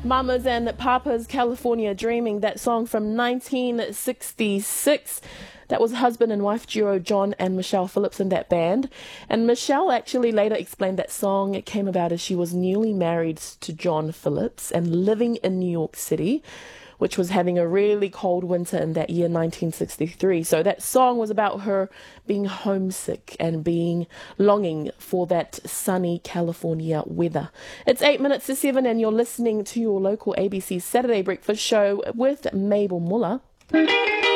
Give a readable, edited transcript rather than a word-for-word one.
Mamas and Papas, California Dreaming, that song from 1966. That was husband and wife duo John and Michelle Phillips in that band. And Michelle actually later explained that song came about as she was newly married to John Phillips and living in New York City, which was having a really cold winter in that year, 1963. So that song was about her being homesick and longing for that sunny California weather. It's 8 minutes to 7 and you're listening to your local ABC Saturday Breakfast Show with Mabel Muller.